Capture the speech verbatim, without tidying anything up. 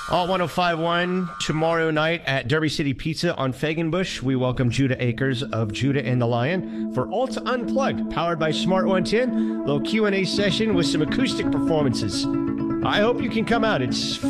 All one oh five point one tomorrow night at Derby City Pizza on Fagenbush. We welcome Judah Akers of Judah and the Lion for Alta Unplugged, powered by Smart one ten. Little Q and A session with some acoustic performances. I hope you can come out. It's